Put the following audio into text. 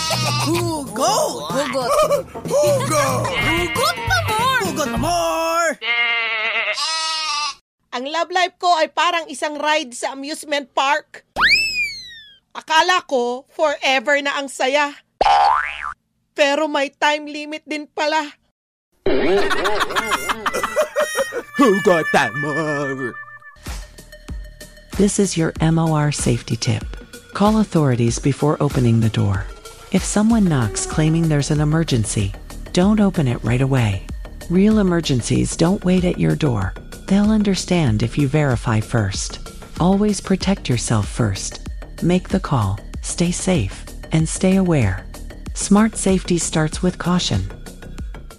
Hugot! Hugot. Hugot! Hugot pa more! Hugot pa more! Ang love life ko ay parang isang ride sa amusement park. Akala ko forever na ang saya. Pero may time limit din pala. Hugot pa more! This is your MOR safety tip. Call authorities before opening the door. If someone knocks claiming there's an emergency, don't open it right away. Real emergencies don't wait at your door. They'll understand if you verify first. Always protect yourself first. Make the call, stay safe, and stay aware. Smart safety starts with caution.